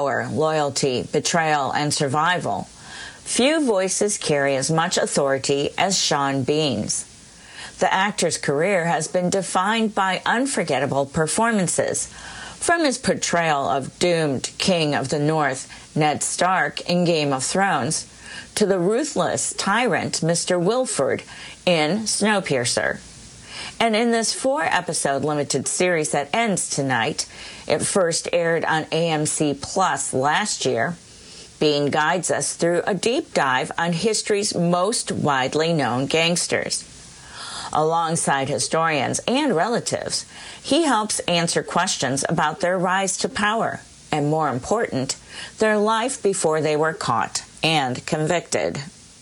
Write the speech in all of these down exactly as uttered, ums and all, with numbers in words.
loyalty, betrayal, and survival, few voices carry as much authority as Sean Bean's. The actor's career has been defined by unforgettable performances, from his portrayal of doomed King of the North, Ned Stark, in Game of Thrones, to the ruthless tyrant Mister Wilford in Snowpiercer. And in this four-episode limited series that ends tonight, it first aired on A M C Plus last year, Bean guides us through a deep dive on history's most widely known gangsters. Alongside historians and relatives, he helps answer questions about their rise to power, and more important, their life before they were caught and convicted.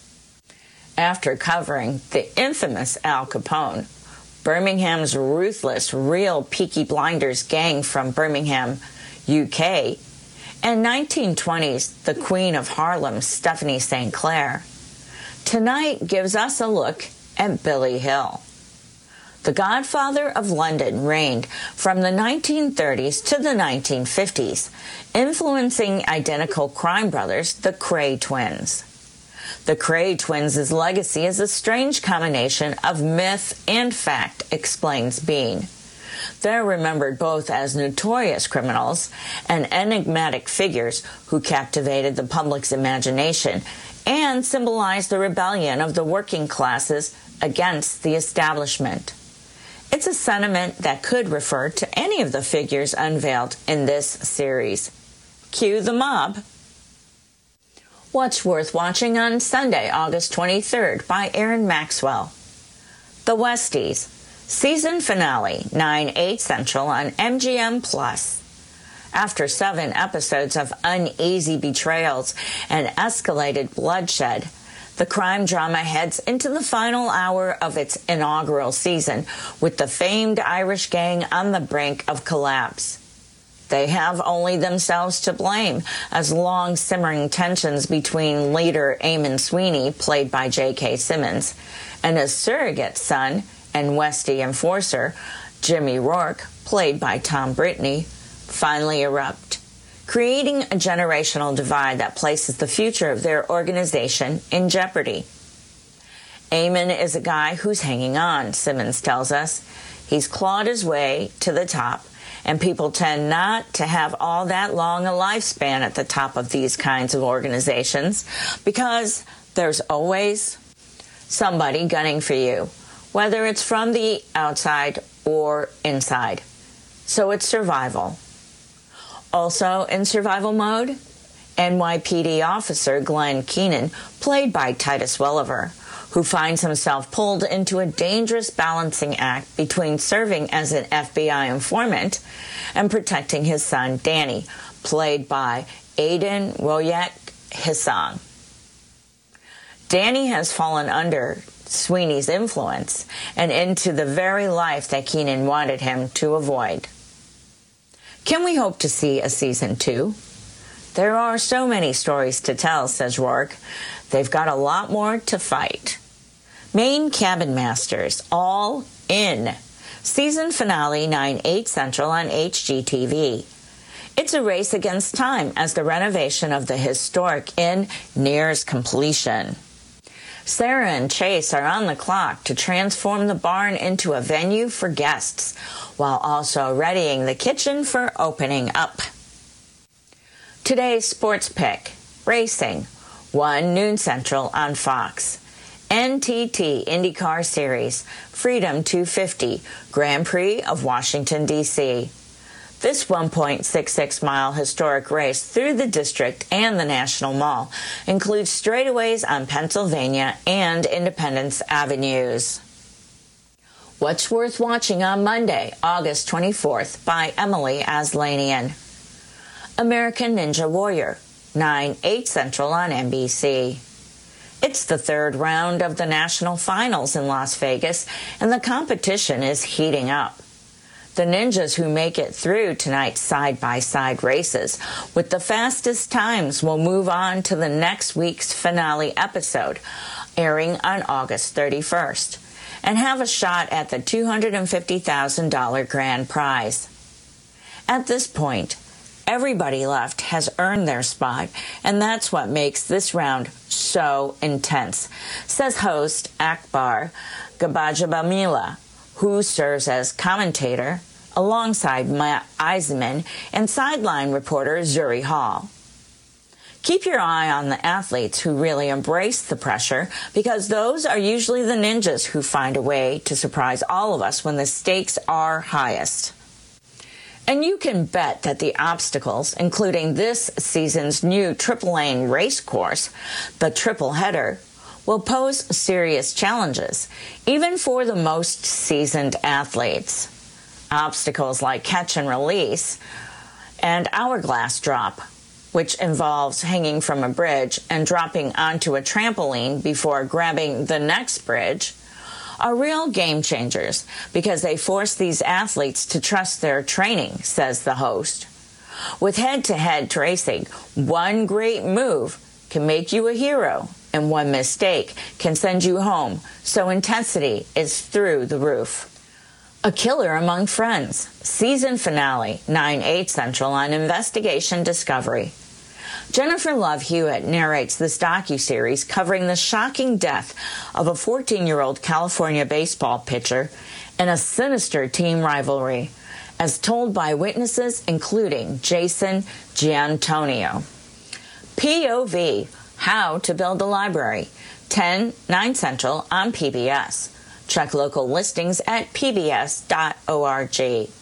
After covering the infamous Al Capone, Birmingham's ruthless real Peaky Blinders gang from Birmingham, U K, and nineteen twenties the Queen of Harlem, Stephanie Saint Clair, tonight gives us a look at Billy Hill. The Godfather of London reigned from the nineteen thirties to the nineteen fifties, influencing identical crime brothers, the Kray twins. The Kray twins' legacy is a strange combination of myth and fact, explains Bean. They're remembered both as notorious criminals and enigmatic figures who captivated the public's imagination and symbolized the rebellion of the working classes against the establishment. It's a sentiment that could refer to any of the figures unveiled in this series. Cue the mob. What's Worth Watching on Sunday, August twenty-third by Aaron Maxwell. The Westies, season finale, nine, eight Central on M G M Plus. After seven episodes of uneasy betrayals and escalated bloodshed, the crime drama heads into the final hour of its inaugural season with the famed Irish gang on the brink of collapse. They have only themselves to blame, as long-simmering tensions between leader Eamon Sweeney, played by J K. Simmons, and his surrogate son and Westie enforcer, Jimmy Rourke, played by Tom Brittney, finally erupt, creating a generational divide that places the future of their organization in jeopardy. Eamon is a guy who's hanging on, Simmons tells us. He's clawed his way to the top, and people tend not to have all that long a lifespan at the top of these kinds of organizations because there's always somebody gunning for you, whether it's from the outside or inside. So it's survival. Also in survival mode, N Y P D officer Glenn Keenan, played by Titus Welliver, who finds himself pulled into a dangerous balancing act between serving as an F B I informant and protecting his son Danny, played by Aidan Royak Hissong. Danny has fallen under Sweeney's influence and into the very life that Keenan wanted him to avoid. Can we hope to see a season two? There are so many stories to tell, says Rourke. They've got a lot more to fight. Maine Cabin Masters, All In. Season finale, nine, eight Central on H G T V. It's a race against time as the renovation of the historic inn nears completion. Sarah and Chase are on the clock to transform the barn into a venue for guests, while also readying the kitchen for opening up. Today's sports pick, racing, one noon Central on Fox. N T T IndyCar Series, Freedom two fifty, Grand Prix of Washington, D C This one point six six mile historic race through the district and the National Mall includes straightaways on Pennsylvania and Independence Avenues. What's Worth Watching on Monday, August twenty-fourth by Emily Aslanian. American Ninja Warrior, nine, eight Central on N B C. It's the third round of the national finals in Las Vegas, and the competition is heating up. The ninjas who make it through tonight's side-by-side races with the fastest times will move on to the next week's finale episode, airing on August thirty-first, and have a shot at the two hundred fifty thousand dollars grand prize. At this point, everybody left has earned their spot, and that's what makes this round so intense, says host Akbar Gabajabamila, who serves as commentator alongside Matt Eisenman and sideline reporter Zuri Hall. Keep your eye on the athletes who really embrace the pressure, because those are usually the ninjas who find a way to surprise all of us when the stakes are highest. And you can bet that the obstacles, including this season's new triple lane race course, the triple header, will pose serious challenges, even for the most seasoned athletes. Obstacles like catch and release and hourglass drop, which involves hanging from a bridge and dropping onto a trampoline before grabbing the next bridge, are real game changers because they force these athletes to trust their training, says the host. With head-to-head racing, one great move can make you a hero, and one mistake can send you home, so intensity is through the roof. A Killer Among Friends, season finale, nine, eight Central on Investigation Discovery. Jennifer Love Hewitt narrates this docuseries covering the shocking death of a fourteen-year-old California baseball pitcher and a sinister team rivalry, as told by witnesses including Jason Giantonio. P O V, How to Build a Library, ten, nine Central on P B S. Check local listings at p b s dot org.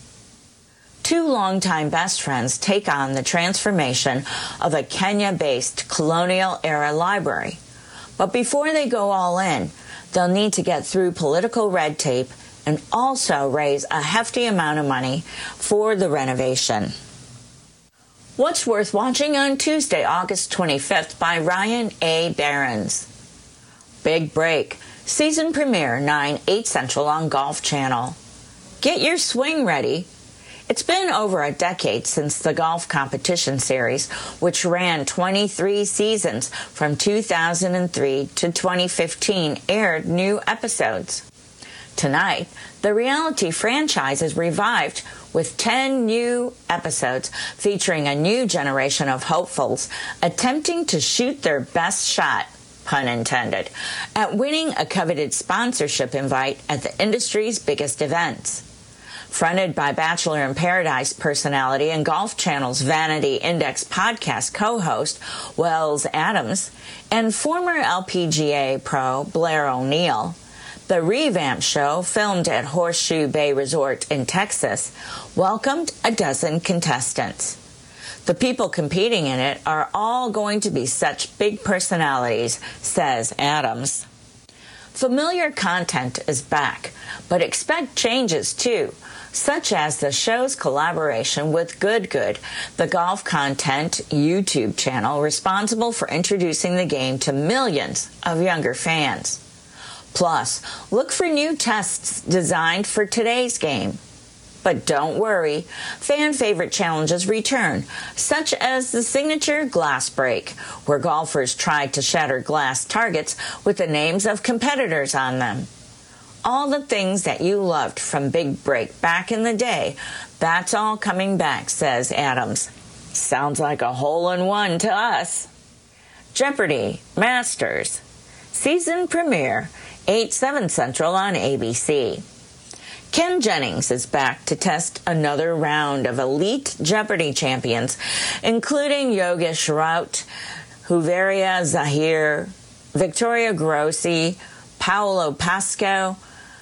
Two longtime best friends take on the transformation of a Kenya-based colonial-era library. But before they go all in, they'll need to get through political red tape and also raise a hefty amount of money for the renovation. What's Worth Watching on Tuesday, August twenty-fifth by Ryan A. Behrens. Big Break, season premiere, nine, eight Central on Golf Channel. Get your swing ready. It's been over a decade since the golf competition series, which ran twenty-three seasons from two thousand three to twenty fifteen, aired new episodes. Tonight, the reality franchise is revived with ten new episodes featuring a new generation of hopefuls attempting to shoot their best shot, pun intended, at winning a coveted sponsorship invite at the industry's biggest events. Fronted by Bachelor in Paradise personality and Golf Channel's Vanity Index podcast co-host Wells Adams and former L P G A pro Blair O'Neill, the revamped show, filmed at Horseshoe Bay Resort in Texas, welcomed a dozen contestants. The people competing in it are all going to be such big personalities, says Adams. Familiar content is back, but expect changes too, such as the show's collaboration with Good Good, the golf content YouTube channel responsible for introducing the game to millions of younger fans. Plus, look for new tests designed for today's game. But don't worry, fan-favorite challenges return, such as the signature glass break, where golfers tried to shatter glass targets with the names of competitors on them. All the things that you loved from Big Break back in the day, that's all coming back, says Adams. Sounds like a hole-in-one to us. Jeopardy! Masters. Season premiere, eight, seven Central on A B C. Ken Jennings is back to test another round of elite Jeopardy champions, including Yogesh Raut, Huveria Zahir, Victoria Grossi, Paolo Pasco,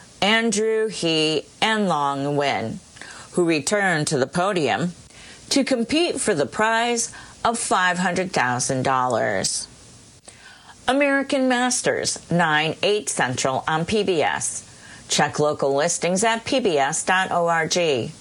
Andrew He, and Long Nguyen, who return to the podium to compete for the prize of five hundred thousand dollars. American Masters, nine, eight Central on P B S. Check local listings at p b s dot org.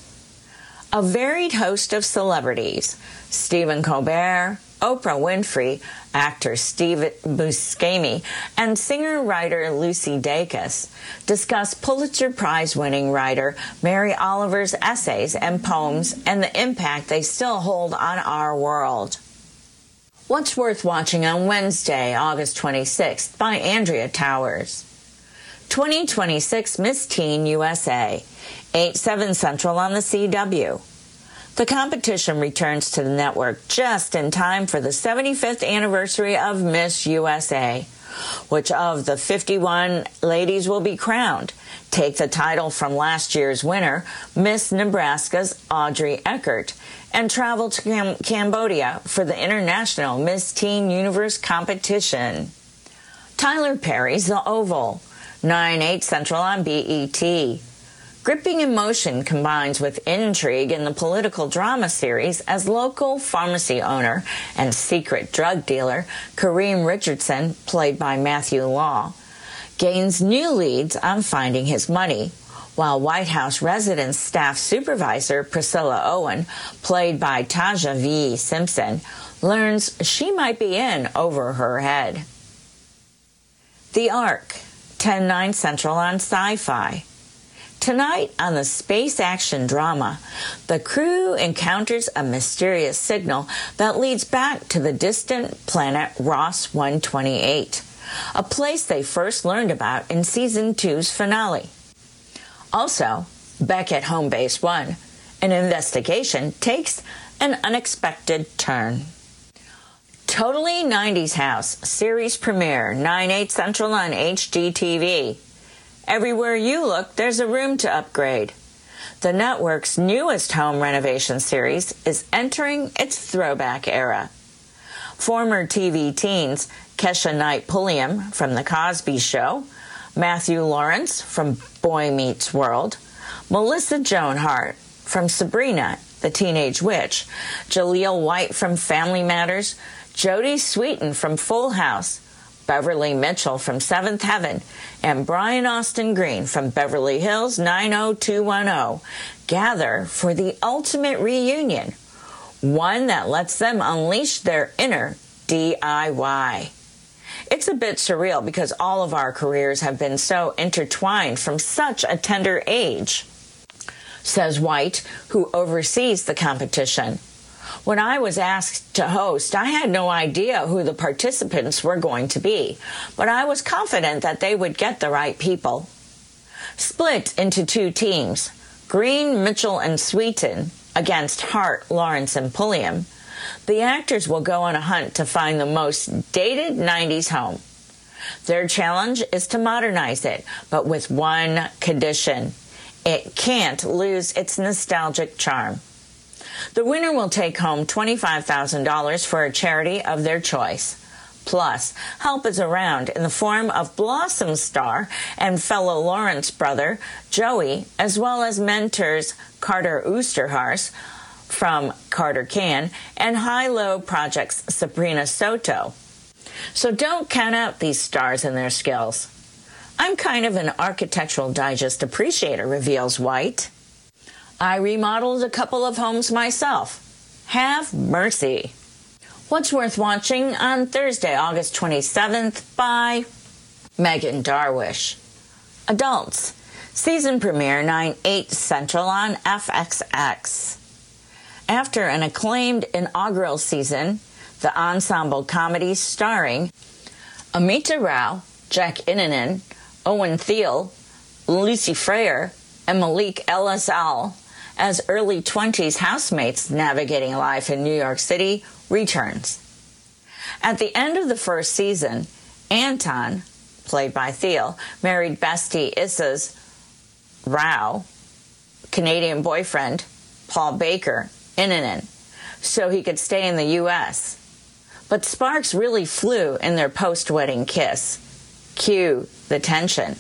A varied host of celebrities, Stephen Colbert, Oprah Winfrey, actor Steve Buscemi, and singer-writer Lucy Dacus discuss Pulitzer Prize-winning writer Mary Oliver's essays and poems and the impact they still hold on our world. What's Worth Watching on Wednesday, August twenty-sixth by Andrea Towers. twenty twenty-six Miss Teen U S A, eight, seven Central on the C W. The competition returns to the network just in time for the seventy-fifth anniversary of Miss U S A. Which of the fifty-one ladies will be crowned? Take the title from last year's winner, Miss Nebraska's Audrey Eckert, and travel to Cam- Cambodia for the International Miss Teen Universe competition. Tyler Perry's The Oval, nine, eight Central on B E T. Gripping emotion combines with intrigue in the political drama series as local pharmacy owner and secret drug dealer Kareem Richardson, played by Matthew Law, gains new leads on finding his money, while White House residence staff supervisor Priscilla Owen, played by Taja V. Simpson, learns she might be in over her head. The Ark, ten, nine Central on Sci-Fi. Tonight on the space action drama, the crew encounters a mysterious signal that leads back to the distant planet Ross one twenty-eight, a place they first learned about in Season two's finale. Also, back at Home Base one, an investigation takes an unexpected turn. Totally nineties House series premiere, nine, eight Central on H G T V. Everywhere you look, there's a room to upgrade. The network's newest home renovation series is entering its throwback era. Former T V teens Kesha Knight Pulliam from The Cosby Show, Matthew Lawrence from Boy Meets World, Melissa Joan Hart from Sabrina, the Teenage Witch, Jaleel White from Family Matters, Jodie Sweetin from Full House, Beverly Mitchell from Seventh Heaven, and Brian Austin Green from Beverly Hills nine oh two one oh gather for the ultimate reunion, one that lets them unleash their inner D I Y. It's a bit surreal because all of our careers have been so intertwined from such a tender age, says White, who oversees the competition. When I was asked to host, I had no idea who the participants were going to be, but I was confident that they would get the right people. Split into two teams, Green, Mitchell, and Sweetin against Hart, Lawrence, and Pulliam, the actors will go on a hunt to find the most dated nineties home. Their challenge is to modernize it, but with one condition: it can't lose its nostalgic charm. The winner will take home twenty-five thousand dollars for a charity of their choice. Plus, help is around in the form of Blossom star and fellow Lawrence brother Joey, as well as mentors Carter Oosterhuis from Carter Can and High Low Project's Sabrina Soto. So don't count out these stars and their skills. I'm kind of an Architectural Digest appreciator, reveals White. I remodeled a couple of homes myself. Have mercy. What's worth watching on Thursday, August twenty-seventh by Megan Darwish. Adults. Season premiere nine eight Central on F X X. After an acclaimed inaugural season, the ensemble comedy starring Amita Rao, Jack Innanen, Owen Thiel, Lucy Freyer, and Malik El-Azal as early twenties housemates navigating life in New York City returns. At the end of the first season, Anton, played by Thiel, married bestie Issa's Rao, Canadian boyfriend, Paul Baker, Innanen, so he could stay in the U S. But sparks really flew in their post-wedding kiss. Cue the tension.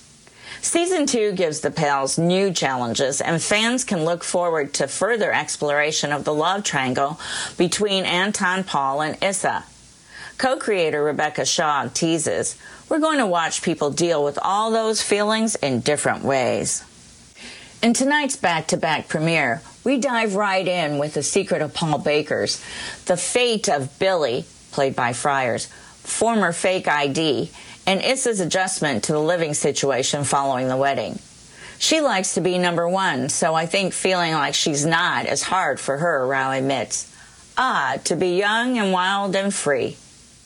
Season two gives the pals new challenges, and fans can look forward to further exploration of the love triangle between Anton, Paul, and Issa. Co-creator Rebecca Shaw teases, "We're going to watch people deal with all those feelings in different ways." In tonight's back-to-back premiere, we dive right in with The Secret of Paul Baker's, the fate of Billy, played by Friars, former fake I D, and Issa's adjustment to the living situation following the wedding. She likes to be number one, so I think feeling like she's not is hard for her, Rao admits. Ah, to be young and wild and free.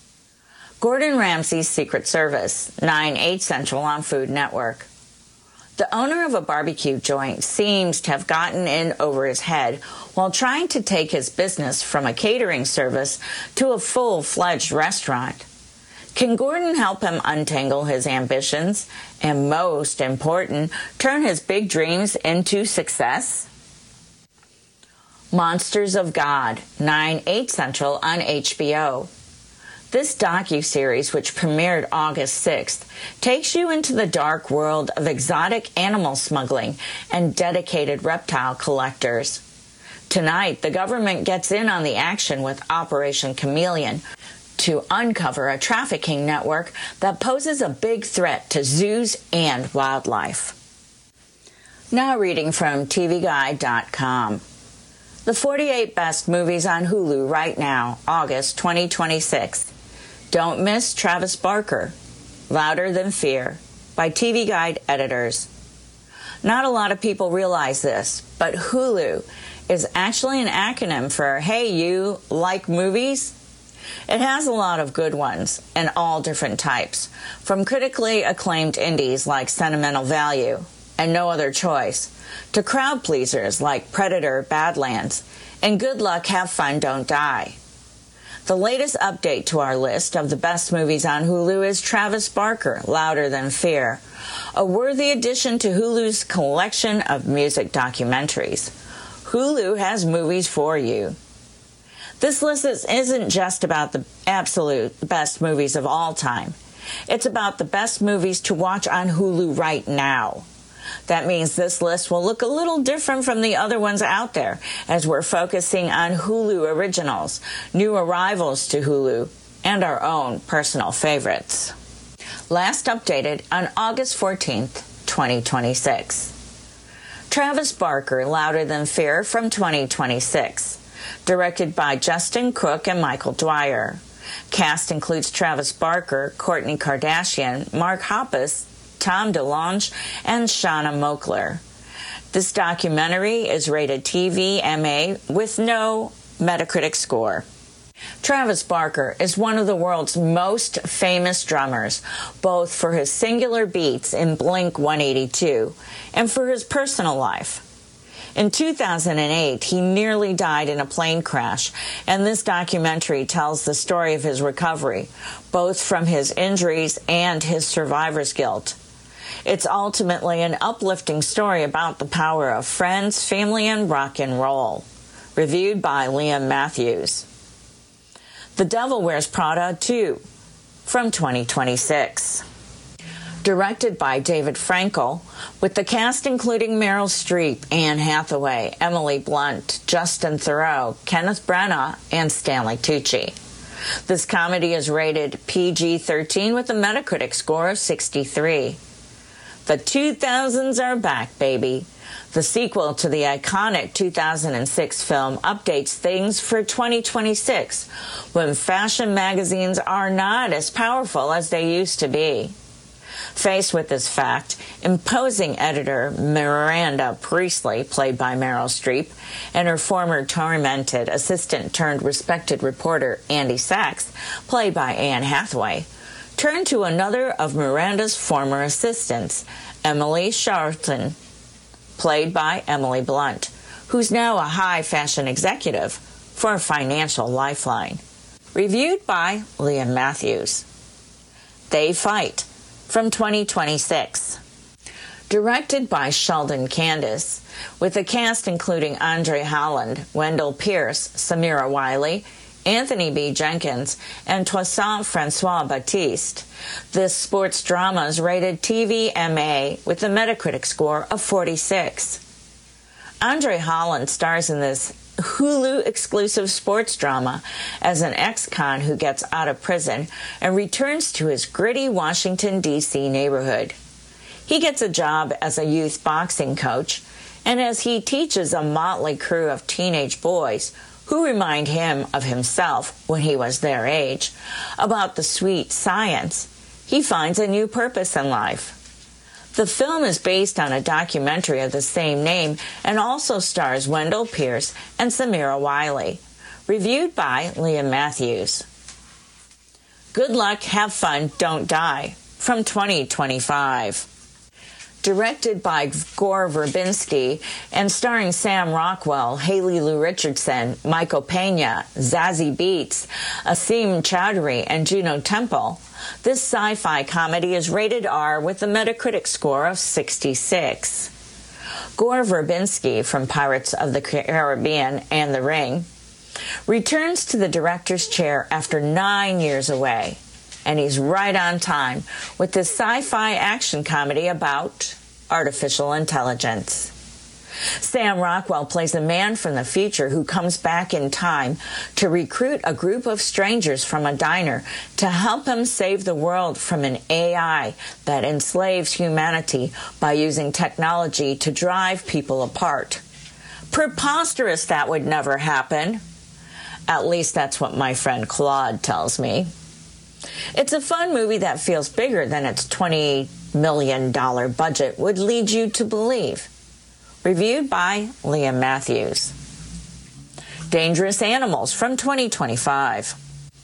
Gordon Ramsay's Secret Service, nine eight Central on Food Network. The owner of a barbecue joint seems to have gotten in over his head while trying to take his business from a catering service to a full-fledged restaurant. Can Gordon help him untangle his ambitions and, most important, turn his big dreams into success? Monsters of God, nine, eight Central on H B O. This docuseries, which premiered August sixth, takes you into the dark world of exotic animal smuggling and dedicated reptile collectors. Tonight, the government gets in on the action with Operation Chameleon to uncover a trafficking network that poses a big threat to zoos and wildlife. Now reading from T V Guide dot com. The forty-eight best movies on Hulu right now, August twenty twenty-six. Don't miss Travis Barker, Louder Than Fear, by T V Guide editors. Not a lot of people realize this, but Hulu is actually an acronym for Hey You Like Movies? It has a lot of good ones, and all different types, from critically acclaimed indies like Sentimental Value and No Other Choice, to crowd pleasers like Predator, Badlands, and Good Luck, Have Fun, Don't Die. The latest update to our list of the best movies on Hulu is Travis Barker, Louder Than Fear, a worthy addition to Hulu's collection of music documentaries. Hulu has movies for you. This list isn't just about the absolute best movies of all time. It's about the best movies to watch on Hulu right now. That means this list will look a little different from the other ones out there, as we're focusing on Hulu originals, new arrivals to Hulu, and our own personal favorites. Last updated on August fourteenth, twenty twenty-six. Travis Barker, Louder Than Fear from twenty twenty-six. Directed by Justin Cook and Michael Dwyer. Cast includes Travis Barker, Kourtney Kardashian, Mark Hoppus, Tom DeLonge, and Shauna Moakler. This documentary is rated T V M A with no Metacritic score. Travis Barker is one of the world's most famous drummers, both for his singular beats in Blink one eighty-two and for his personal life. In two thousand eight, he nearly died in a plane crash, and this documentary tells the story of his recovery, both from his injuries and his survivor's guilt. It's ultimately an uplifting story about the power of friends, family, and rock and roll. Reviewed by Liam Matthews. The Devil Wears Prada two from twenty twenty-six. Directed by David Frankel, with the cast including Meryl Streep, Anne Hathaway, Emily Blunt, Justin Theroux, Kenneth Branagh, and Stanley Tucci. This comedy is rated P G thirteen with a Metacritic score of sixty-three. The two thousands are back, baby. The sequel to the iconic two thousand six film updates things for twenty twenty-six, when fashion magazines are not as powerful as they used to be. Faced with this fact, imposing editor Miranda Priestley, played by Meryl Streep, and her former tormented assistant-turned-respected reporter Andy Sachs, played by Anne Hathaway, turn to another of Miranda's former assistants, Emily Charlton, played by Emily Blunt, who's now a high fashion executive, for a financial lifeline. Reviewed by Liam Matthews. They Fight from twenty twenty-six. Directed by Sheldon Candace, with a cast including Andre Holland, Wendell Pierce, Samira Wiley, Anthony B. Jenkins, and Toussaint Francois Baptiste. This sports drama is rated T V M A with a Metacritic score of forty-six. Andre Holland stars in this Hulu-exclusive sports drama as an ex-con who gets out of prison and returns to his gritty Washington, D C neighborhood. He gets a job as a youth boxing coach, and as he teaches a motley crew of teenage boys who remind him of himself when he was their age about the sweet science, he finds a new purpose in life. The film is based on a documentary of the same name and also stars Wendell Pierce and Samira Wiley. Reviewed by Liam Matthews. Good Luck, Have Fun, Don't Die from twenty twenty-five. Directed by Gore Verbinski and starring Sam Rockwell, Haley Lou Richardson, Michael Pena, Zazie Beetz, Asim Chowdhury, and Juno Temple, this sci-fi comedy is rated R with a Metacritic score of sixty-six. Gore Verbinski, from Pirates of the Caribbean and The Ring, returns to the director's chair after nine years away. And he's right on time with this sci-fi action comedy about artificial intelligence. Sam Rockwell plays a man from the future who comes back in time to recruit a group of strangers from a diner to help him save the world from an A I that enslaves humanity by using technology to drive people apart. Preposterous that would never happen. At least that's what my friend Claude tells me. It's a fun movie that feels bigger than its twenty million dollars budget would lead you to believe. Reviewed by Liam Matthews. Dangerous Animals from twenty twenty-five.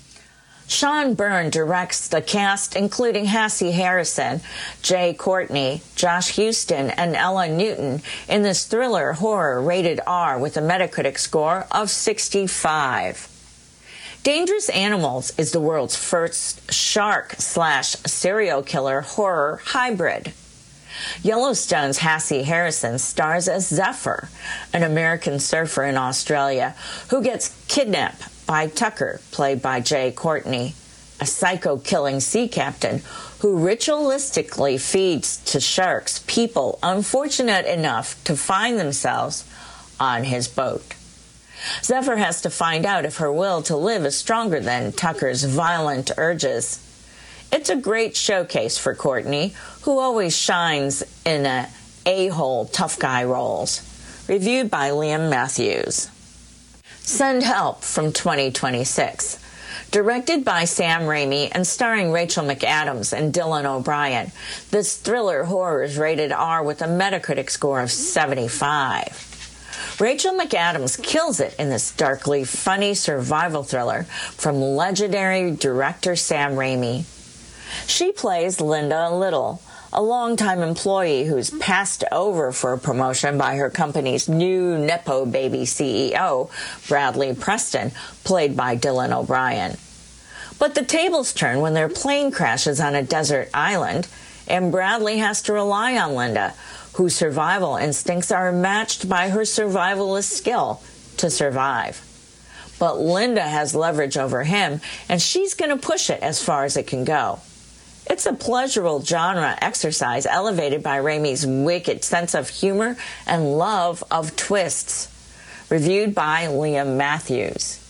Sean Byrne directs the cast including Hasse Harrison, Jai Courtney, Josh Houston, and Ella Newton in this thriller horror rated R with a Metacritic score of sixty-five. Dangerous Animals is the world's first shark-slash serial killer horror hybrid. Yellowstone's Hasse Harrison stars as Zephyr, an American surfer in Australia who gets kidnapped by Tucker, played by Jai Courtney, a psycho-killing sea captain who ritualistically feeds to sharks people unfortunate enough to find themselves on his boat. Zephyr has to find out if her will to live is stronger than Tucker's violent urges. It's a great showcase for Courtney, who always shines in a a-hole tough guy roles. Reviewed by Liam Matthews. Send Help from twenty twenty-six. Directed by Sam Raimi and starring Rachel McAdams and Dylan O'Brien, this thriller horror is rated R with a Metacritic score of seventy-five. Rachel McAdams kills it in this darkly funny survival thriller from legendary director Sam Raimi. She plays Linda Little, a longtime employee who's passed over for a promotion by her company's new Nepo baby C E O, Bradley Preston, played by Dylan O'Brien. But the tables turn when their plane crashes on a desert island, and Bradley has to rely on Linda, whose survival instincts are matched by her survivalist skill to survive. But Linda has leverage over him, and she's going to push it as far as it can go. It's a pleasurable genre exercise elevated by Raimi's wicked sense of humor and love of twists. Reviewed by Liam Matthews.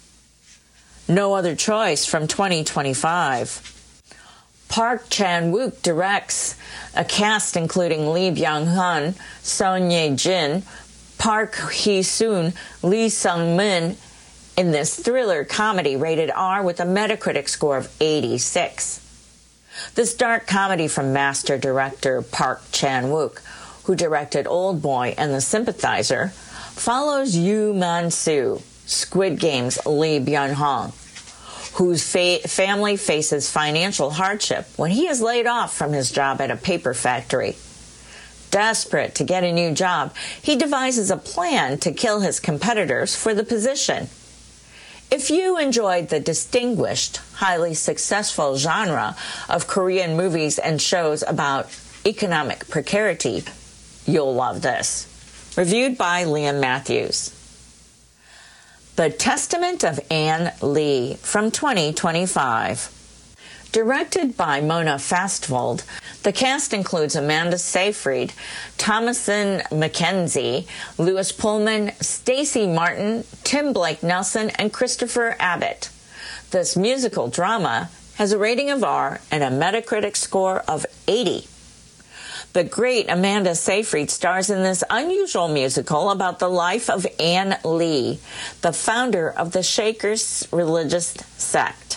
No Other Choice from twenty twenty-five. Park Chan-wook directs, a cast including Lee Byung-hun, Son Ye-jin, Park Hee-soon, Lee Sung-min in this thriller comedy rated R with a Metacritic score of eighty-six. This dark comedy from master director Park Chan-wook, who directed Old Boy and The Sympathizer, follows Yoo Man-soo, Squid Game's Lee Byung-hun, whose fa- family faces financial hardship when he is laid off from his job at a paper factory. Desperate to get a new job, he devises a plan to kill his competitors for the position. If you enjoyed the distinguished, highly successful genre of Korean movies and shows about economic precarity, you'll love this. Reviewed by Liam Matthews. The Testament of Anne Lee from twenty twenty-five. Directed by Mona Fastvold, the cast includes Amanda Seyfried, Thomasin McKenzie, Lewis Pullman, Stacey Martin, Tim Blake Nelson, and Christopher Abbott. This musical drama has a rating of R and a Metacritic score of eighty. The great Amanda Seyfried stars in this unusual musical about the life of Anne Lee, the founder of the Shakers religious sect.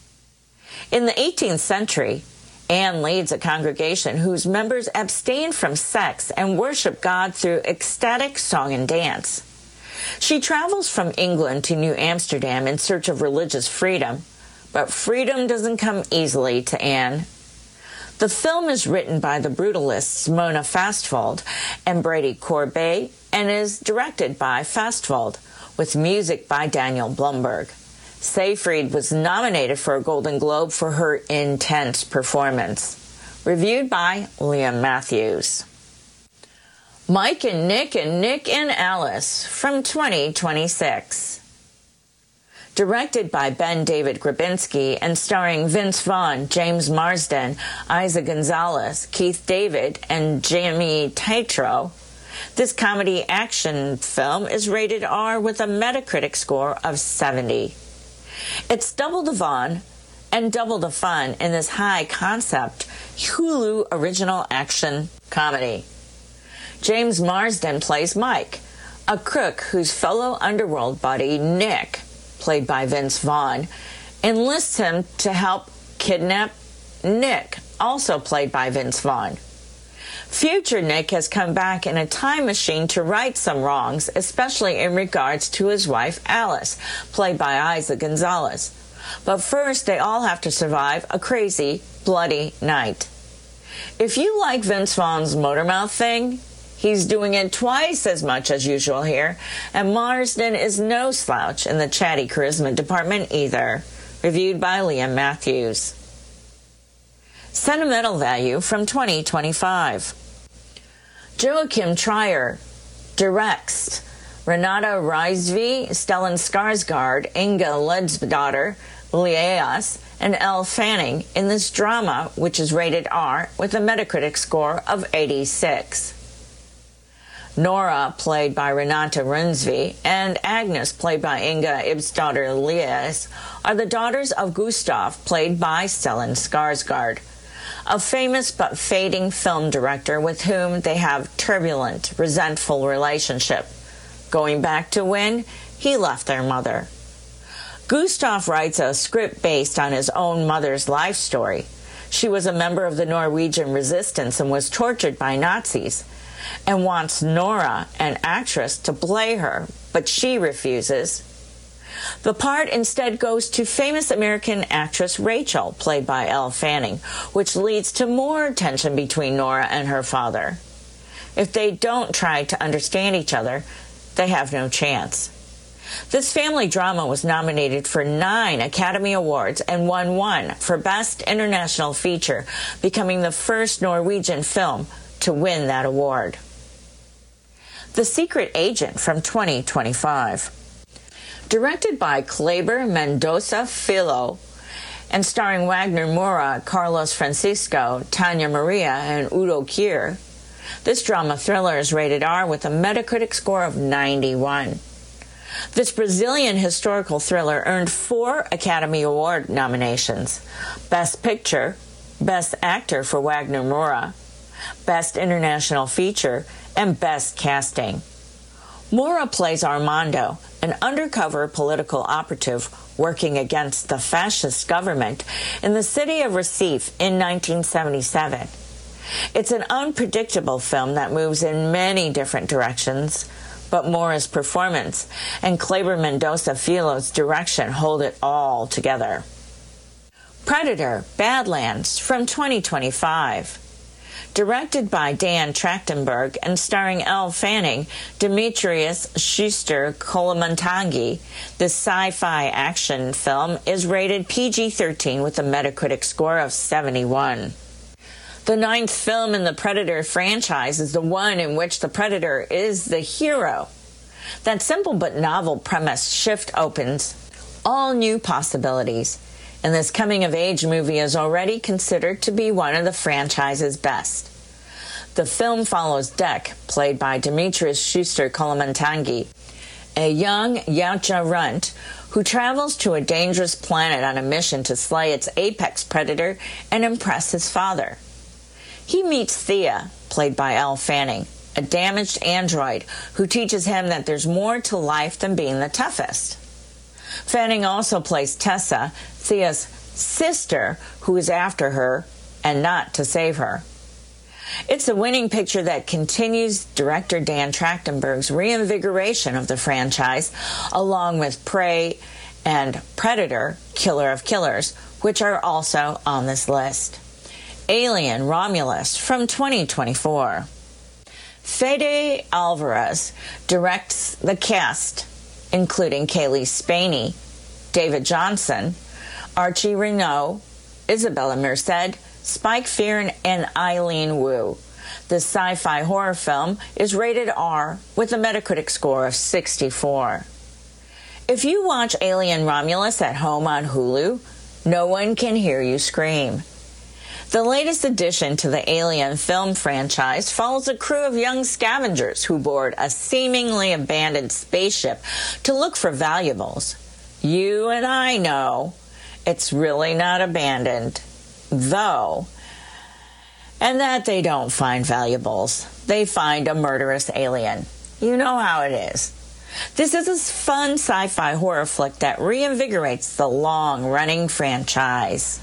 In the eighteenth century, Anne leads a congregation whose members abstain from sex and worship God through ecstatic song and dance. She travels from England to New Amsterdam in search of religious freedom, but freedom doesn't come easily to Anne. The film is written by the Brutalists Mona Fastvold and Brady Corbet and is directed by Fastvold, with music by Daniel Blumberg. Seyfried was nominated for a Golden Globe for her intense performance. Reviewed by Liam Matthews. Mike and Nick and Nick and Alice from twenty twenty-six. Directed by Ben David Grabinski and starring Vince Vaughn, James Marsden, Isa Gonzalez, Keith David, and Jamie Tatro, this comedy action film is rated R with a Metacritic score of seventy. It's double the fun and double the fun in this high-concept Hulu original action comedy. James Marsden plays Mike, a crook whose fellow underworld buddy, Nick, played by Vince Vaughn, enlists him to help kidnap Nick, also played by Vince Vaughn. Future Nick has come back in a time machine to right some wrongs, especially in regards to his wife Alice, played by Isa Gonzalez. But first, they all have to survive a crazy, bloody night. If you like Vince Vaughn's Motormouth thing, he's doing it twice as much as usual here, and Marsden is no slouch in the chatty charisma department either. Reviewed by Liam Matthews. Sentimental value from twenty twenty-five. Joachim Trier directs Renata Rizvi, Stellan Skarsgård, Inga Ledsdottir, Lias, and Elle Fanning in this drama, which is rated R with a Metacritic score of eighty-six. Nora, played by Renata Rizvi, and Agnes, played by Inga Ibsdottir Lias, are the daughters of Gustav, played by Stellan Skarsgård, a famous but fading film director with whom they have turbulent, resentful relationship, going back to when he left their mother. Gustav writes a script based on his own mother's life story. She was a member of the Norwegian resistance and was tortured by Nazis, and wants Nora, an actress, to play her, but she refuses. The part instead goes to famous American actress Rachel, played by Elle Fanning, which leads to more tension between Nora and her father. If they don't try to understand each other, they have no chance. This family drama was nominated for nine Academy Awards and won one for Best International Feature, becoming the first Norwegian film to win that award. The Secret Agent from twenty twenty-five. Directed by Kleber Mendoza Filho and starring Wagner Moura, Carlos Francisco, Tanya Maria, and Udo Kier, this drama thriller is rated R with a Metacritic score of ninety-one. This Brazilian historical thriller earned four Academy Award nominations: Best Picture, Best Actor for Wagner Moura, Best International Feature, and Best Casting. Moura plays Armando, an undercover political operative working against the fascist government in the city of Recife in nineteen seventy-seven. It's an unpredictable film that moves in many different directions, but Moura's performance and Kleber Mendoza Filho's direction hold it all together. Predator: Badlands from twenty twenty-five. Directed by Dan Trachtenberg and starring Elle Fanning, Demetrius Schuster-Kolomantangi, this sci-fi action film is rated P G thirteen with a Metacritic score of seventy-one. The ninth film in the Predator franchise is the one in which the Predator is the hero. That simple but novel premise shift opens all new possibilities, and this coming-of-age movie is already considered to be one of the franchise's best. The film follows Dek, played by Demetrius Schuster-Kolomantangi, a young Yautja runt who travels to a dangerous planet on a mission to slay its apex predator and impress his father. He meets Thea, played by Elle Fanning, a damaged android who teaches him that there's more to life than being the toughest. Fanning also plays Tessa, Thea's sister, who is after her and not to save her. It's a winning picture that continues director Dan Trachtenberg's reinvigoration of the franchise, along with Prey and Predator: Killer of Killers, which are also on this list. Alien Romulus from twenty twenty-four. Fede Alvarez directs the cast, including Kaylee Spaney, David Johnson, Archie Renault, Isabella Merced, Spike Fearn, and Eileen Wu. The sci-fi horror film is rated R with a Metacritic score of sixty-four. If you watch Alien Romulus at home on Hulu, no one can hear you scream. The latest addition to the Alien film franchise follows a crew of young scavengers who board a seemingly abandoned spaceship to look for valuables. You and I know it's really not abandoned, though, and that they don't find valuables. They find a murderous alien. You know how it is. This is a fun sci-fi horror flick that reinvigorates the long-running franchise.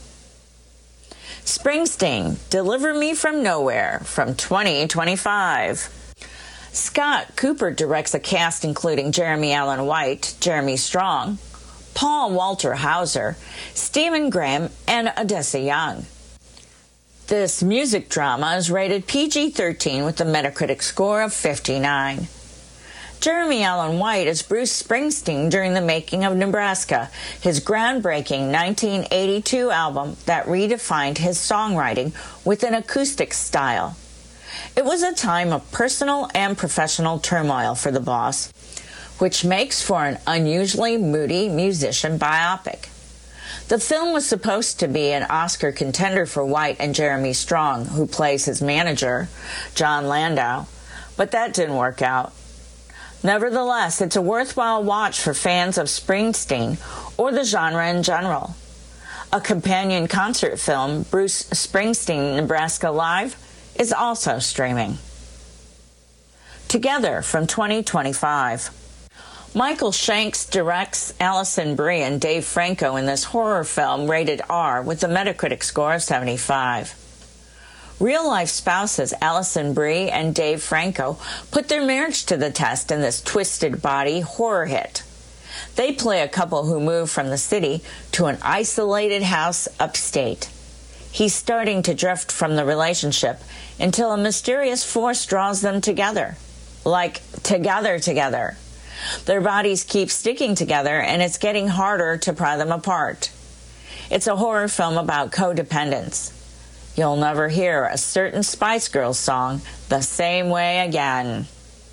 Springsteen, Deliver Me From Nowhere from twenty twenty-five. Scott Cooper directs a cast including Jeremy Allen White, Jeremy Strong, Paul Walter Hauser, Stephen Graham, and Odessa Young. This music drama is rated P G thirteen with a Metacritic score of fifty-nine. Jeremy Allen White is Bruce Springsteen during the making of Nebraska, his groundbreaking nineteen eighty-two album that redefined his songwriting with an acoustic style. It was a time of personal and professional turmoil for the boss, which makes for an unusually moody musician biopic. The film was supposed to be an Oscar contender for White and Jeremy Strong, who plays his manager, John Landau, but that didn't work out. Nevertheless, it's a worthwhile watch for fans of Springsteen or the genre in general. A companion concert film, Bruce Springsteen Nebraska Live, is also streaming. Together from twenty twenty-five. Michael Shanks directs Alison Brie and Dave Franco in this horror film rated R with a Metacritic score of seventy-five. Real-life spouses Alison Brie and Dave Franco put their marriage to the test in this twisted body horror hit. They play a couple who move from the city to an isolated house upstate. He's starting to drift from the relationship until a mysterious force draws them together. Like, together together. Their bodies keep sticking together, and it's getting harder to pry them apart. It's a horror film about codependence. You'll never hear a certain Spice Girls song the same way again.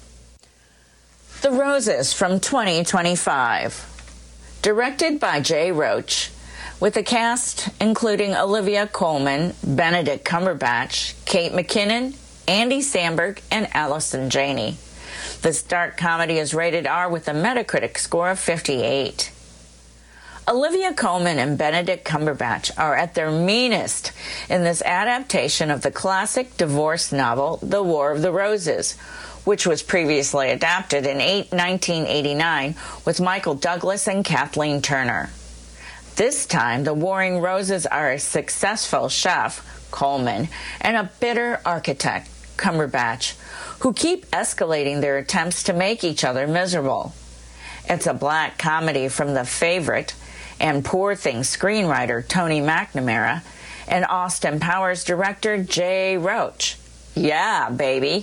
The Roses from twenty twenty-five. Directed by Jay Roach, with a cast including Olivia Colman, Benedict Cumberbatch, Kate McKinnon, Andy Samberg, and Allison Janney. This dark comedy is rated R with a Metacritic score of fifty-eight. Olivia Colman and Benedict Cumberbatch are at their meanest in this adaptation of the classic divorce novel, The War of the Roses, which was previously adapted in nineteen eighty-nine with Michael Douglas and Kathleen Turner. This time, the warring Roses are a successful chef, Colman, and a bitter architect, Cumberbatch, who keep escalating their attempts to make each other miserable. It's a black comedy from The Favorite and Poor Things screenwriter Tony McNamara and Austin Powers director Jay Roach. Yeah, baby.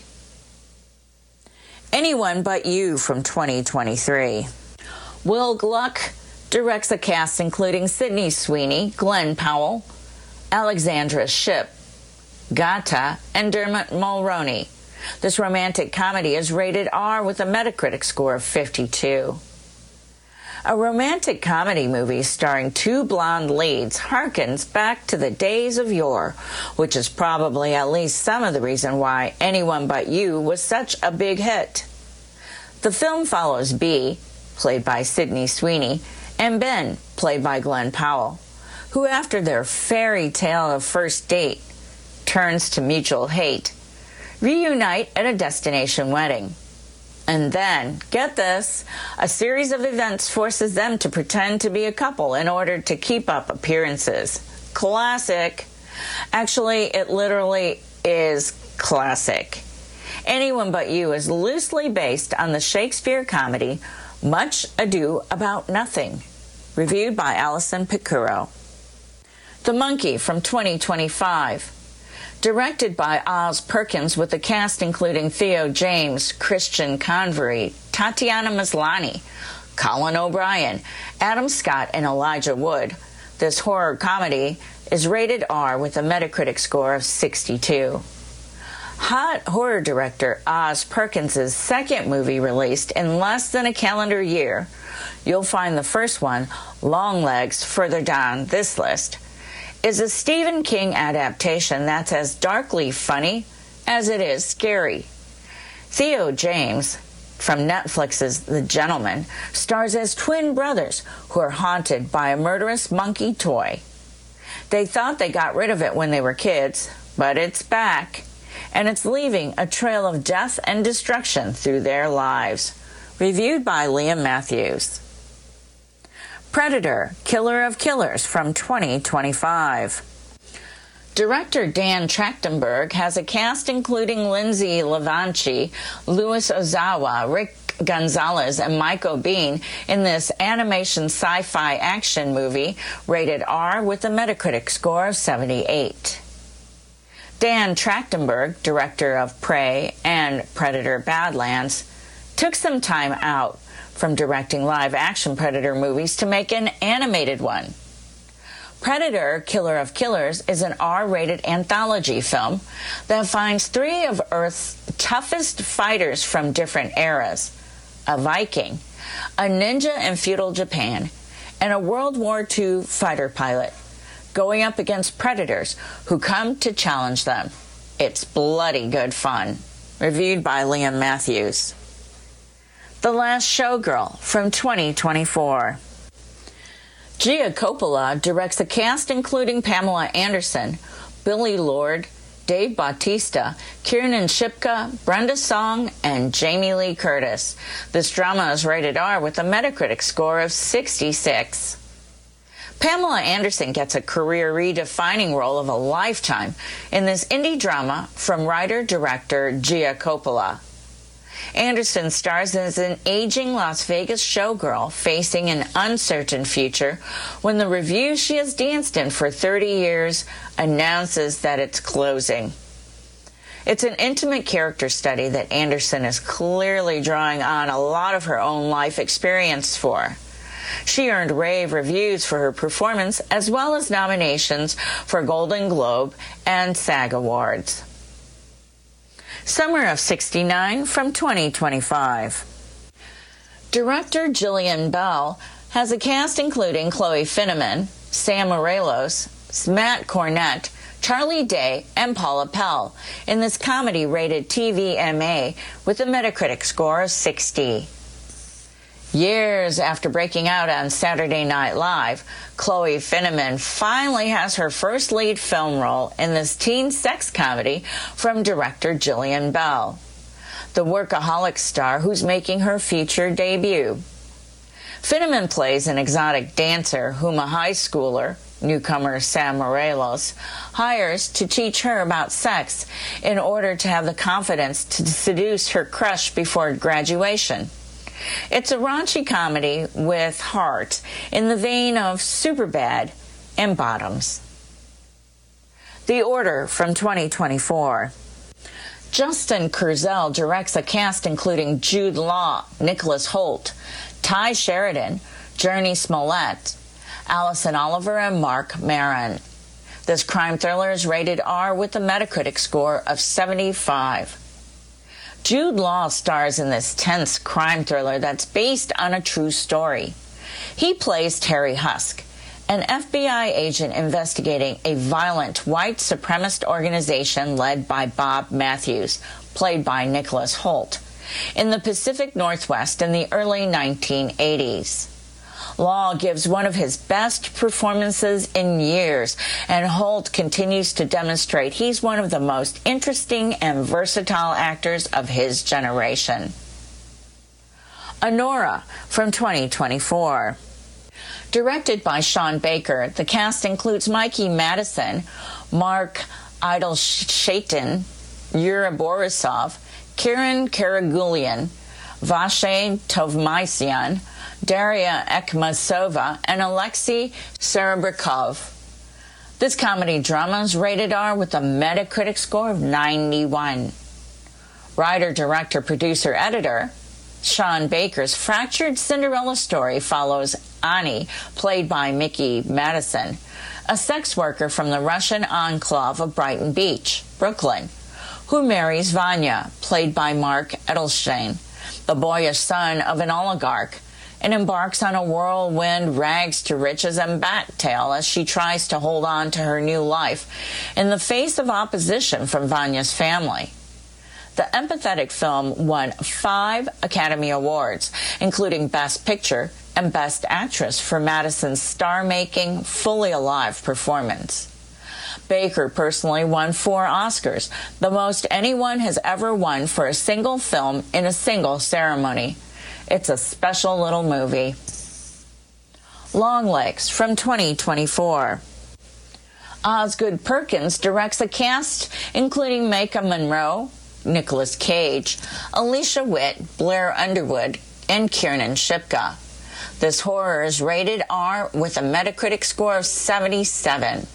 Anyone But You from twenty twenty-three. Will Gluck directs a cast including Sydney Sweeney, Glenn Powell, Alexandra Shipp, Gata, and Dermot Mulroney. This romantic comedy is rated R with a Metacritic score of fifty-two. A romantic comedy movie starring two blonde leads harkens back to the days of yore, which is probably at least some of the reason why Anyone But You was such a big hit. The film follows Bea, played by Sydney Sweeney, and Ben, played by Glenn Powell, who after their fairy tale of first date turns to mutual hate, reunite at a destination wedding. And then, get this, a series of events forces them to pretend to be a couple in order to keep up appearances. Classic. Actually, it literally is classic. Anyone But You is loosely based on the Shakespeare comedy Much Ado About Nothing, reviewed by Alison Picuro. The Monkey from twenty twenty-five. Directed by Oz Perkins with a cast including Theo James, Christian Convery, Tatiana Maslany, Colin O'Brien, Adam Scott, and Elijah Wood. This horror comedy is rated R with a Metacritic score of sixty-two. Hot horror director Oz Perkins' second movie released in less than a calendar year. You'll find the first one, Longlegs, further down this list, is a Stephen King adaptation that's as darkly funny as it is scary. Theo James, from Netflix's The Gentleman, stars as twin brothers who are haunted by a murderous monkey toy. They thought they got rid of it when they were kids, but it's back, and it's leaving a trail of death and destruction through their lives. Reviewed by Liam Matthews. Predator, Killer of Killers from twenty twenty-five. Director Dan Trachtenberg has a cast including Lindsay Levanchi, Louis Ozawa, Rick Gonzalez, and Mike O'Bean in this animation sci-fi action movie rated R with a Metacritic score of seventy-eight. Dan Trachtenberg, director of Prey and Predator Badlands, took some time out from directing live-action Predator movies to make an animated one. Predator, Killer of Killers is an R-rated anthology film that finds three of Earth's toughest fighters from different eras, a Viking, a ninja in feudal Japan, and a World War Two fighter pilot, going up against predators who come to challenge them. It's bloody good fun. Reviewed by Liam Matthews. The Last Showgirl from twenty twenty-four. Gia Coppola directs a cast including Pamela Anderson, Billy Lord, Dave Bautista, Kiernan Shipka, Brenda Song, and Jamie Lee Curtis. This drama is rated R with a Metacritic score of sixty-six. Pamela Anderson gets a career-redefining role of a lifetime in this indie drama from writer-director Gia Coppola. Anderson stars as an aging Las Vegas showgirl facing an uncertain future when the revue she has danced in for thirty years announces that it's closing. It's an intimate character study that Anderson is clearly drawing on a lot of her own life experience for. She earned rave reviews for her performance as well as nominations for Golden Globe and SAG Awards. Summer of sixty-nine from twenty twenty-five. Director Jillian Bell has a cast including Chloe Finneman, Sam Morelos, Matt Cornett, Charlie Day, and Paula Pell in this comedy rated T V M A with a Metacritic score of sixty. Years after breaking out on Saturday Night Live, Chloe Finneman finally has her first lead film role in this teen sex comedy from director Jillian Bell, the workaholic star who's making her feature debut. Finneman plays an exotic dancer whom a high schooler, newcomer Sam Morelos, hires to teach her about sex in order to have the confidence to seduce her crush before graduation. It's a raunchy comedy with heart in the vein of Superbad and Bottoms. The Order from twenty twenty-four. Justin Kurzel directs a cast including Jude Law, Nicholas Hoult, Ty Sheridan, Journey Smollett, Allison Oliver, and Mark Maron. This crime thriller is rated R with a Metacritic score of seventy-five. Jude Law stars in this tense crime thriller that's based on a true story. He plays Terry Husk, an F B I agent investigating a violent white supremacist organization led by Bob Matthews, played by Nicholas Hoult, in the Pacific Northwest in the early nineteen eighties. Law gives one of his best performances in years, and Hoult continues to demonstrate he's one of the most interesting and versatile actors of his generation. Anora from twenty twenty-four. Directed by Sean Baker, the cast includes Mikey Madison, Mark Idleshaitan, Yura Borisov, Kieran Karagulian, Vache This comedy drama is rated R with a Metacritic score of ninety-one. Writer, director, producer, editor Sean Baker's fractured Cinderella story follows Ani, played by Mickey Madison, a sex worker from the Russian enclave of Brighton Beach, Brooklyn, who marries Vanya, played by Mark Edelstein, the boyish son of an oligarch, and embarks on a whirlwind rags-to-riches and back tale as she tries to hold on to her new life in the face of opposition from Vanya's family. The empathetic film won five Academy Awards, including Best Picture and Best Actress for Madison's star-making, fully alive performance. Baker personally won four Oscars, the most anyone has ever won for a single film in a single ceremony. It's a special little movie. Longlegs from twenty twenty-four. Osgood Perkins directs a cast including Maika Monroe, Nicolas Cage, Alicia Witt, Blair Underwood, and Kiernan Shipka. This horror is rated R with a Metacritic score of seventy-seven.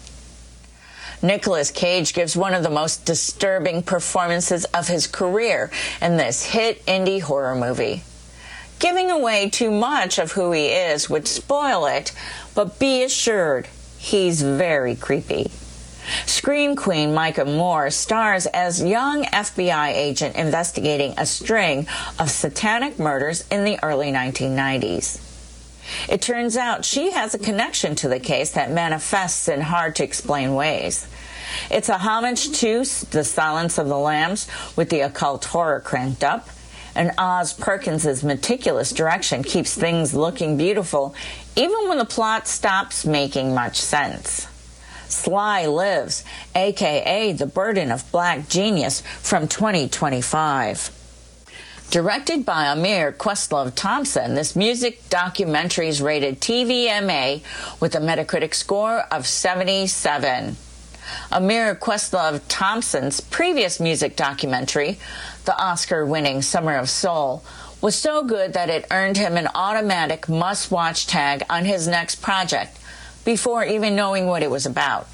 Nicolas Cage gives one of the most disturbing performances of his career in this hit indie horror movie. Giving away too much of who he is would spoil it, but be assured, he's very creepy. Scream Queen Micah Moore stars as young F B I agent investigating a string of satanic murders in the early nineteen nineties. It turns out she has a connection to the case that manifests in hard-to-explain ways. It's a homage to The Silence of the Lambs with the occult horror cranked up, and Oz Perkins' meticulous direction keeps things looking beautiful even when the plot stops making much sense. Sly Lives, a k a. The Burden of Black Genius, from twenty twenty-five. Directed by Amir Questlove Thompson, this music documentary is rated T V M A with a Metacritic score of seventy-seven. Amir Questlove Thompson's previous music documentary, the Oscar-winning Summer of Soul, was so good that it earned him an automatic must-watch tag on his next project, before even knowing what it was about.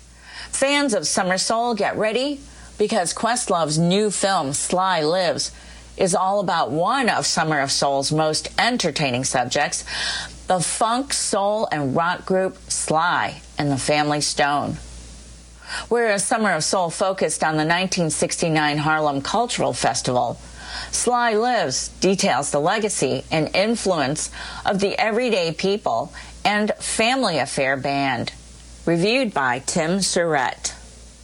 Fans of Summer Soul, get ready, because Questlove's new film, Sly Lives, is all about one of Summer of Soul's most entertaining subjects, the funk, soul, and rock group Sly and the Family Stone. Whereas Summer of Soul focused on the nineteen sixty-nine Harlem Cultural Festival, Sly Lives details the legacy and influence of the Everyday People and Family Affair Band. Reviewed by Tim Surratt.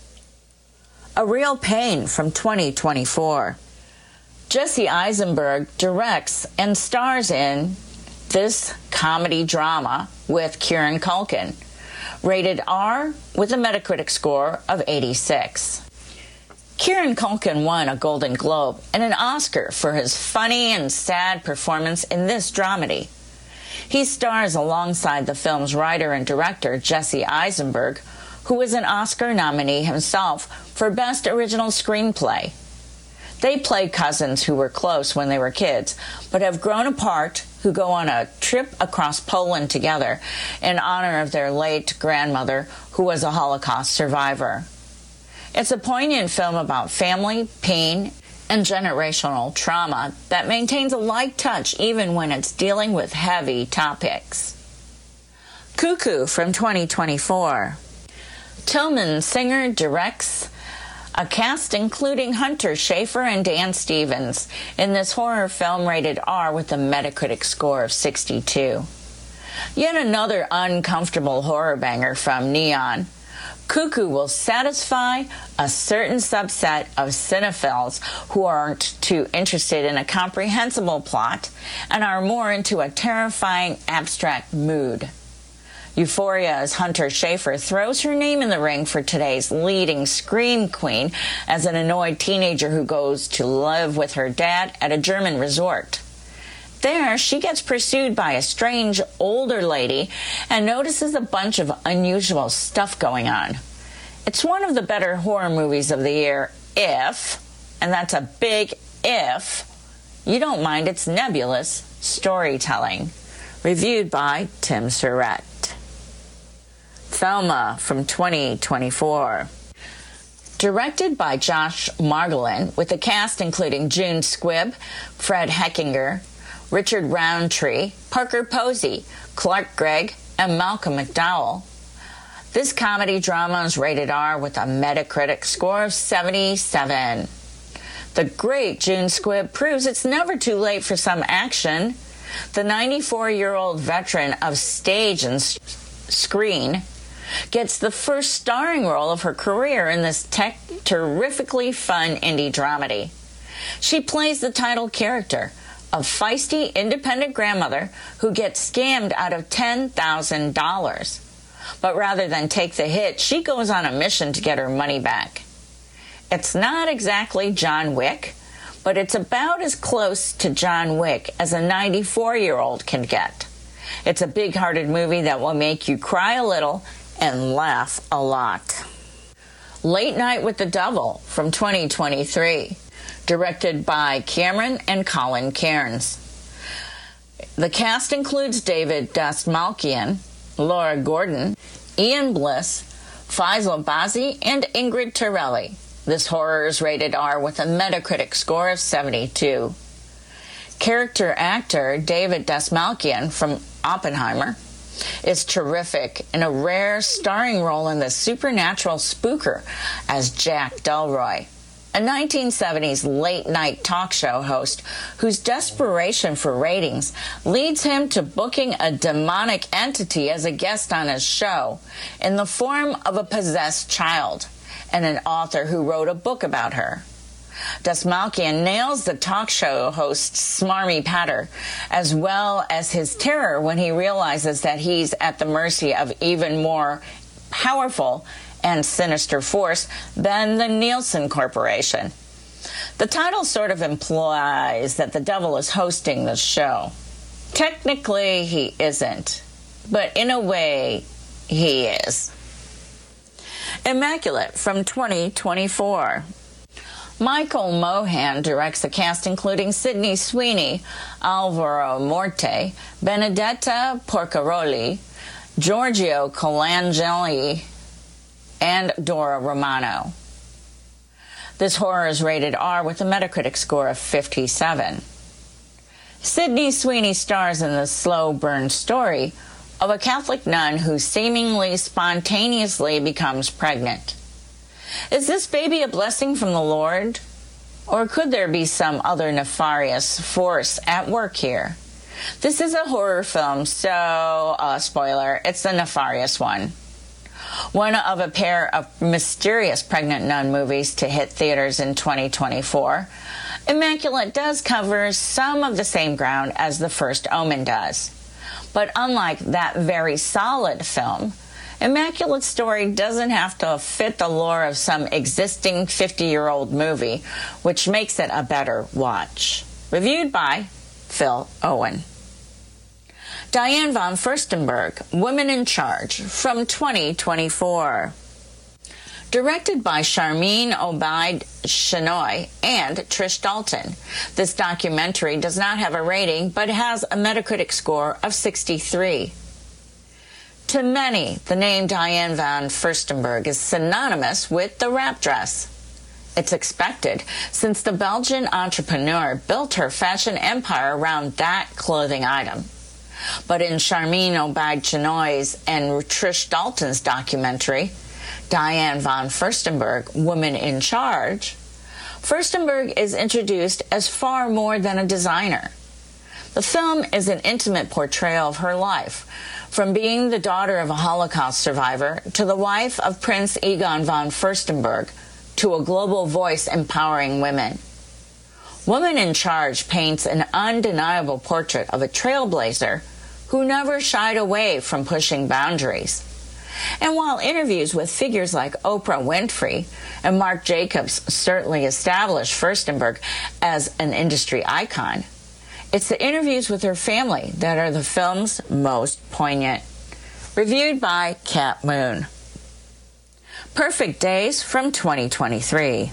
A Real Pain from twenty twenty-four. Jesse Eisenberg directs and stars in this comedy drama with Kieran Culkin, rated R with a Metacritic score of eighty-six. Kieran Culkin won a Golden Globe and an Oscar for his funny and sad performance in this dramedy. He stars alongside the film's writer and director, Jesse Eisenberg, who is an Oscar nominee himself for Best Original Screenplay. They play cousins who were close when they were kids, but have grown apart, who go on a trip across Poland together in honor of their late grandmother, who was a Holocaust survivor. It's a poignant film about family, pain, and generational trauma that maintains a light touch even when it's dealing with heavy topics. Cuckoo from twenty twenty-four. Tillman Singer directs a cast including Hunter Schafer and Dan Stevens in this horror film rated R with a Metacritic score of sixty-two. Yet another uncomfortable horror banger from Neon. Cuckoo will satisfy a certain subset of cinephiles who aren't too interested in a comprehensible plot and are more into a terrifying abstract mood. Euphoria's Hunter Schafer throws her name in the ring for today's leading scream queen as an annoyed teenager who goes to live with her dad at a German resort. There, she gets pursued by a strange older lady and notices a bunch of unusual stuff going on. It's one of the better horror movies of the year if, and that's a big if, you don't mind its nebulous storytelling. Reviewed by Tim Surratt. Thelma from twenty twenty-four. Directed by Josh Margolin, with a cast including June Squibb, Fred Heckinger, Richard Roundtree, Parker Posey, Clark Gregg, and Malcolm McDowell. This comedy drama is rated R with a Metacritic score of seventy-seven. The great June Squibb proves it's never too late for some action. The ninety-four-year-old veteran of stage and s- screen gets the first starring role of her career in this tech- terrifically fun indie dramedy. She plays the title character, a feisty independent grandmother who gets scammed out of ten thousand dollars. But rather than take the hit, she goes on a mission to get her money back. It's not exactly John Wick, but it's about as close to John Wick as a ninety-four-year-old can get. It's a big-hearted movie that will make you cry a little and laugh a lot. Late Night with the Devil from twenty twenty-three, directed by Cameron and Colin Cairns. The cast includes David Dastmalchian, Laura Gordon, Ian Bliss, Faisal Bazi, and Ingrid Torelli. This horror is rated R with a Metacritic score of seventy-two. Character actor David Dastmalchian from Oppenheimer is terrific in a rare starring role in The Supernatural Spooker as Jack Delroy, a nineteen seventies late-night talk show host whose desperation for ratings leads him to booking a demonic entity as a guest on his show in the form of a possessed child and an author who wrote a book about her. Dastmalchian nails the talk show host's smarmy patter, as well as his terror when he realizes that he's at the mercy of even more powerful and sinister force than the Nielsen Corporation. The title sort of implies that the devil is hosting the show. Technically, he isn't, but in a way, he is. Immaculate from twenty twenty-four. Michael Mohan directs the cast including Sydney Sweeney, Alvaro Morte, Benedetta Porcaroli, Giorgio Colangeli, and Dora Romano. This horror is rated R with a Metacritic score of fifty-seven. Sydney Sweeney stars in the slow burn story of a Catholic nun who seemingly spontaneously becomes pregnant. Is this baby a blessing from the Lord? Or could there be some other nefarious force at work here? This is a horror film, so, uh, spoiler, it's the nefarious one. One of a pair of mysterious pregnant nun movies to hit theaters in twenty twenty-four, Immaculate does cover some of the same ground as the first Omen does. But unlike that very solid film, Immaculate's story doesn't have to fit the lore of some existing fifty-year-old movie, which makes it a better watch. Reviewed by Phil Owen. Diane von Furstenberg, Women in Charge, from twenty twenty-four. Directed by Sharmeen Obaid Chinoy and Trish Dalton, this documentary does not have a rating but has a Metacritic score of sixty-three. To many, the name Diane von Furstenberg is synonymous with the wrap dress. It's expected, since the Belgian entrepreneur built her fashion empire around that clothing item. But in Sharmeen Obaid Chinoy's and Trish Dalton's documentary, Diane von Furstenberg, Woman in Charge, Furstenberg is introduced as far more than a designer. The film is an intimate portrayal of her life, from being the daughter of a Holocaust survivor to the wife of Prince Egon von Furstenberg to a global voice empowering women. Woman in Charge paints an undeniable portrait of a trailblazer who never shied away from pushing boundaries. And while interviews with figures like Oprah Winfrey and Marc Jacobs certainly established Furstenberg as an industry icon, it's the interviews with her family that are the film's most poignant. Reviewed by Kat Moon. Perfect Days from twenty twenty-three.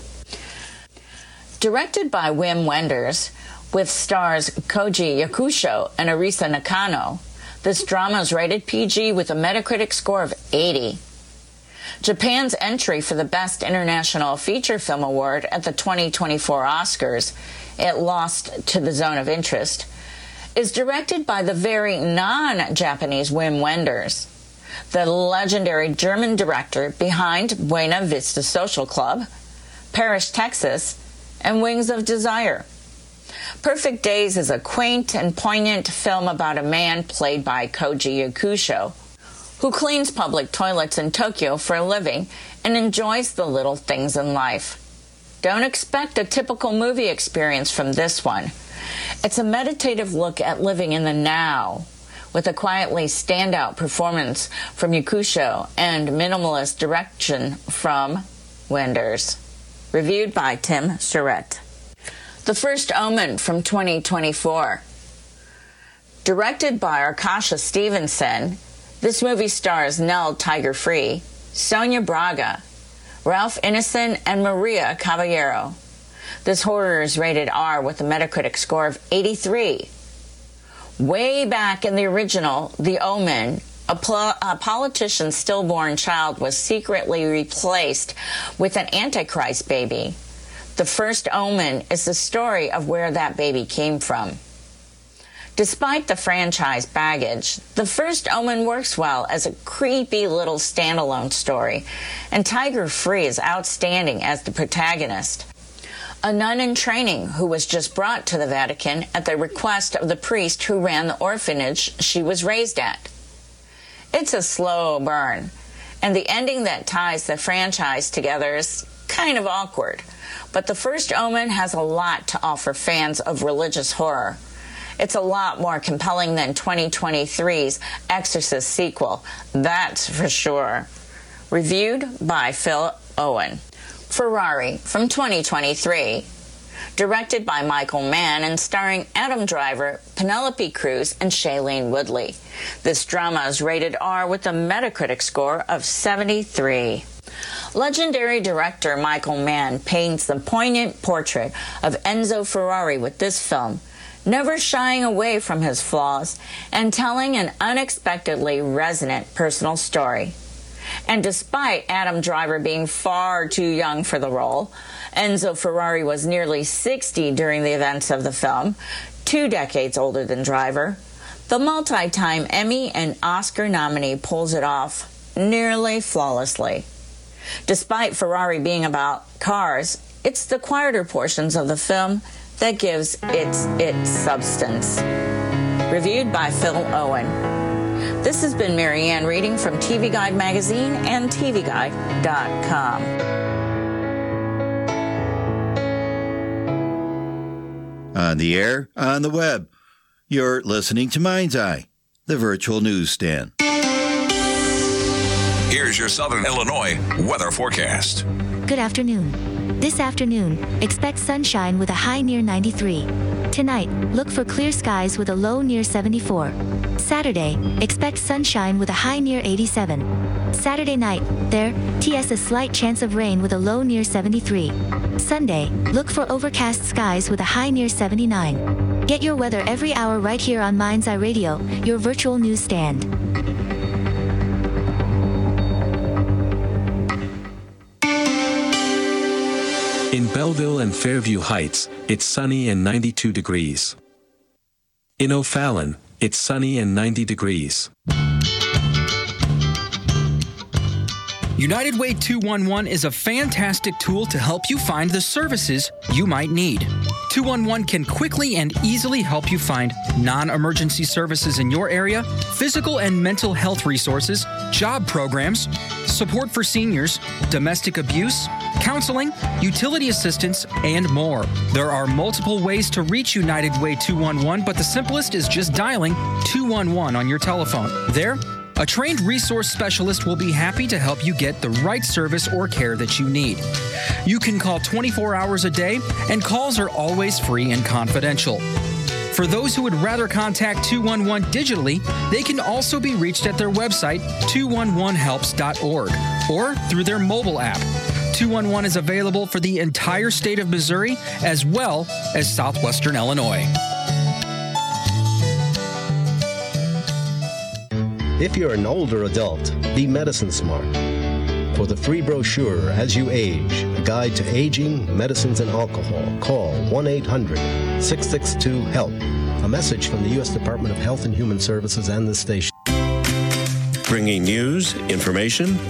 Directed by Wim Wenders, with stars Koji Yakusho and Arisa Nakano, This drama is rated P G with a Metacritic score of eighty. Japan's entry for the Best International Feature Film Award at the twenty twenty-four Oscars, it lost to The Zone of Interest, is directed by the very non-Japanese Wim Wenders, the legendary German director behind Buena Vista Social Club, Paris, Texas, and Wings of Desire. Perfect Days is a quaint and poignant film about a man played by Koji Yakusho, who cleans public toilets in Tokyo for a living and enjoys the little things in life. Don't expect a typical movie experience from this one. It's a meditative look at living in the now, with a quietly standout performance from Yakusho and minimalist direction from Wenders. Reviewed by Tim Surratt. The First Omen from twenty twenty-four. Directed by Arkasha Stevenson, this movie stars Nell Tiger-Free, Sonia Braga, Ralph Ineson, and Maria Caballero. This horror is rated R with a Metacritic score of eighty-three. Way back in the original, The Omen, a, pl- a politician's stillborn child was secretly replaced with an Antichrist baby. The First Omen is the story of where that baby came from. Despite the franchise baggage, The First Omen works well as a creepy little standalone story, and Tiger-Free is outstanding as the protagonist, a nun in training who was just brought to the Vatican at the request of the priest who ran the orphanage she was raised at. It's a slow burn, and the ending that ties the franchise together is kind of awkward, but The First Omen has a lot to offer fans of religious horror. It's a lot more compelling than twenty twenty-three's Exorcist sequel, that's for sure. Reviewed by Phil Owen. Ferrari from twenty twenty-three. Directed by Michael Mann and starring Adam Driver, Penelope Cruz, and Shailene Woodley. This drama is rated R with a Metacritic score of seventy-three. Legendary director Michael Mann paints the poignant portrait of Enzo Ferrari with this film, never shying away from his flaws and telling an unexpectedly resonant personal story. And despite Adam Driver being far too young for the role, Enzo Ferrari was nearly sixty during the events of the film, two decades older than Driver. The multi-time Emmy and Oscar nominee pulls it off nearly flawlessly. Despite Ferrari being about cars, it's the quieter portions of the film that gives its its substance. Reviewed by Phil Owen. This has been Mary Ann reading from T V Guide Magazine and T V Guide dot com. On the air, on the web, you're listening to Mind's Eye, the virtual newsstand. Here's your Southern Illinois weather forecast. Good afternoon. This afternoon, expect sunshine with a high near ninety-three. Tonight, look for clear skies with a low near seventy-four. Saturday, expect sunshine with a high near eighty-seven. Saturday night, there, T S a slight chance of rain with a low near seventy-three. Sunday, look for overcast skies with a high near seventy-nine. Get your weather every hour right here on Mind's Eye Radio, your virtual newsstand. In Belleville and Fairview Heights, it's sunny and ninety-two degrees. In O'Fallon, it's sunny and ninety degrees. United Way two one one is a fantastic tool to help you find the services you might need. two one one can quickly and easily help you find non-emergency services in your area, physical and mental health resources, job programs, support for seniors, domestic abuse, counseling, utility assistance, and more. There are multiple ways to reach United Way two one one, but the simplest is just dialing two one one on your telephone. There, a trained resource specialist will be happy to help you get the right service or care that you need. You can call twenty-four hours a day, and calls are always free and confidential. For those who would rather contact two one one digitally, they can also be reached at their website, two one one helps dot org, or through their mobile app. two one one is available for the entire state of Missouri as well as southwestern Illinois. If you're an older adult, be medicine smart. For the free brochure, As You Age, a guide to aging, medicines, and alcohol, call one eight hundred, six six two, HELP. A message from the U S Department of Health and Human Services and this station. Bringing news, information,